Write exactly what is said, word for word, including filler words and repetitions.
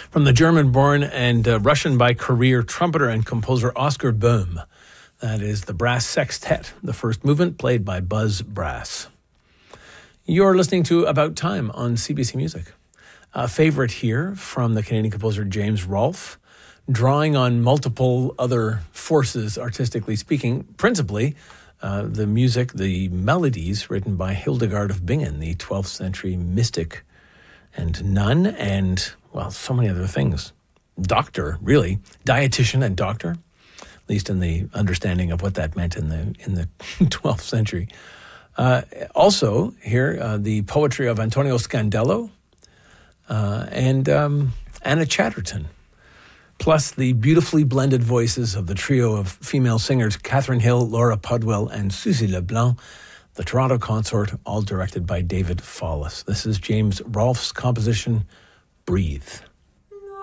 From the German-born and uh, Russian-by-career trumpeter and composer Oscar Boehm. That is the Brass Sextet, the first movement played by Buzz Brass. You're listening to About Time on C B C Music. A favorite here from the Canadian composer James Rolfe, drawing on multiple other forces, artistically speaking, principally uh, the music, the melodies written by Hildegard of Bingen, the twelfth century mystic and nun, and, well, so many other things. Doctor, really. Dietitian and doctor, at least in the understanding of what that meant in the in the twelfth century. Uh, also, here, uh, the poetry of Antonio Scandello uh, and um, Anna Chatterton, plus the beautifully blended voices of the trio of female singers Catherine Hill, Laura Podwell, and Suzy LeBlanc, the Toronto Consort, all directed by David Follis. This is James Rolfe's composition, Breathe.